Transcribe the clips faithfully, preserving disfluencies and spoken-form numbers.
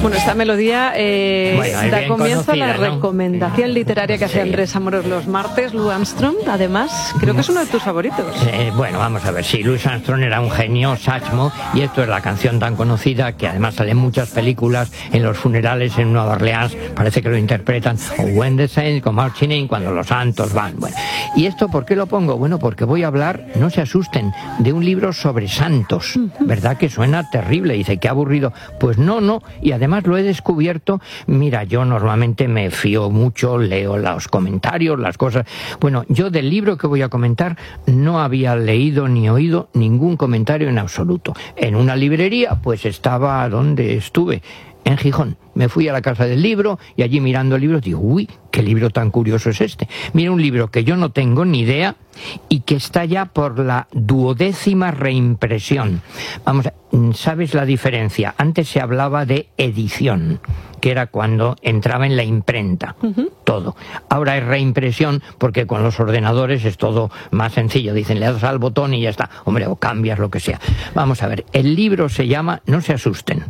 Bueno, esta melodía eh, bueno, da comienzo a la conocida, ¿no? recomendación literaria que hace Sí. Andrés Amorós los martes. Lou Armstrong, además, creo que es uno de tus favoritos. Eh, bueno, vamos a ver, sí, Louis Armstrong era un genio, Satchmo, y esto es la canción tan conocida que además sale en muchas películas, en los funerales en Nueva Orleans, parece que lo interpretan, o When the Saints Go Marching In, cuando los santos van. Bueno, ¿y esto por qué lo pongo? Bueno, porque voy a hablar, no se asusten, de un libro sobre santos, ¿verdad? Que suena terrible, dice, qué aburrido. Pues no, no, y además lo he descubierto, mira, yo normalmente me fío mucho, leo los comentarios, las cosas. Bueno, yo del libro que voy a comentar no había leído ni oído ningún comentario en absoluto. En una librería, pues estaba donde estuve, en Gijón. Me fui a la casa del libro y allí mirando el libro digo, uy, qué libro tan curioso es este. Mira, un libro que yo no tengo ni idea y que está ya por la duodécima reimpresión. Vamos, ¿sabes la diferencia? Antes se hablaba de edición, que era cuando entraba en la imprenta, uh-huh. todo. Ahora es reimpresión porque con los ordenadores es todo más sencillo. Dicen, le das al botón y ya está. Hombre, o cambias lo que sea. Vamos a ver, el libro se llama, no se asusten,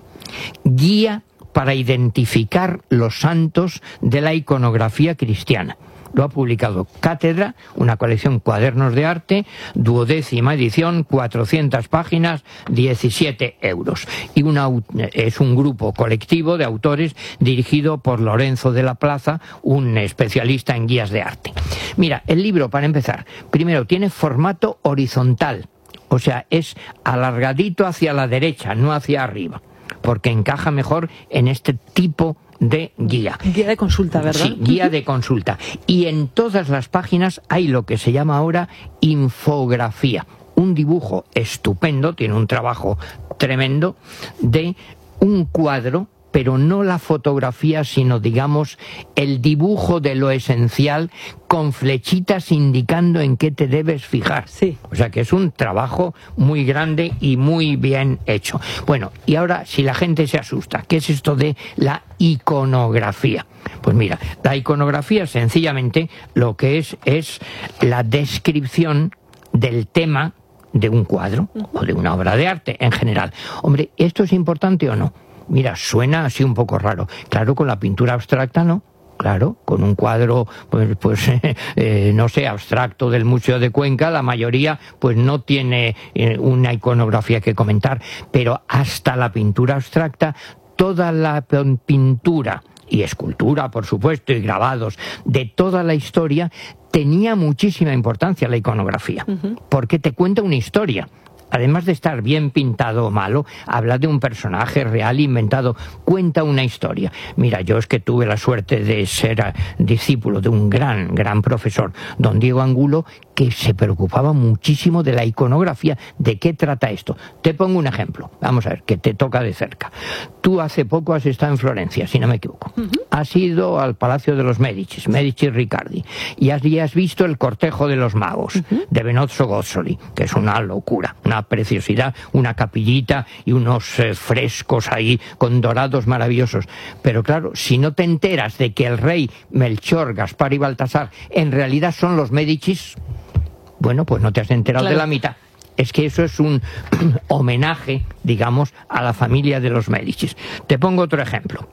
Guía para identificar los santos de la iconografía cristiana. Lo ha publicado Cátedra, una colección Cuadernos de Arte, duodécima edición, cuatrocientas páginas, diecisiete euros. Y una, es un grupo colectivo de autores dirigido por Lorenzo de la Plaza, un especialista en guías de arte. Mira, el libro, para empezar, primero tiene formato horizontal, o sea, es alargadito hacia la derecha, no hacia arriba, porque encaja mejor en este tipo de guía. Guía de consulta, ¿verdad? Sí, guía de consulta. Y en todas las páginas hay lo que se llama ahora infografía. Un dibujo estupendo, tiene un trabajo tremendo, de un cuadro, pero no la fotografía, sino, digamos, el dibujo de lo esencial con flechitas indicando en qué te debes fijar. Sí. O sea que es un trabajo muy grande y muy bien hecho. Bueno, y ahora, si la gente se asusta, ¿qué es esto de la iconografía? Pues mira, la iconografía sencillamente lo que es es la descripción del tema de un cuadro o de una obra de arte en general. Hombre, ¿esto es importante o no? Mira, suena así un poco raro. Claro, con la pintura abstracta no. Claro, con un cuadro, pues, pues eh, no sé, abstracto del Museo de Cuenca, la mayoría pues no tiene eh, una iconografía que comentar. Pero hasta la pintura abstracta, toda la pintura y escultura, por supuesto, y grabados de toda la historia, tenía muchísima importancia la iconografía. Uh-huh. Porque te cuenta una historia. Además de estar bien pintado o malo, habla de un personaje real inventado, cuenta una historia. Mira, yo es que tuve la suerte de ser discípulo de un gran, gran profesor, don Diego Angulo, que se preocupaba muchísimo de la iconografía. ¿De qué trata esto? Te pongo un ejemplo, vamos a ver, que te toca de cerca. Tú hace poco has estado en Florencia, si no me equivoco. Uh-huh. Has ido al Palacio de los Medici, Medici Riccardi, y has, y has visto el cortejo de los magos, uh-huh. de Benozzo Gozzoli, que es una locura, una preciosidad, una capillita y unos eh, frescos ahí con dorados maravillosos. Pero claro, si no te enteras de que el rey Melchor, Gaspar y Baltasar en realidad son los Médicis, bueno, pues no te has enterado claro. de la mitad. Es que eso es un homenaje, digamos, a la familia de los Médicis. Te pongo otro ejemplo.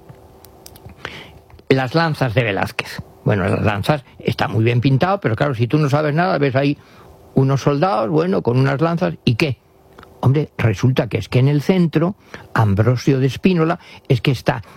Las lanzas de Velázquez. Bueno, las lanzas está muy bien pintado, pero claro, si tú no sabes nada, ves ahí unos soldados, bueno, con unas lanzas, ¿y qué? Hombre, resulta que es que en el centro, Ambrosio de Spínola, es que está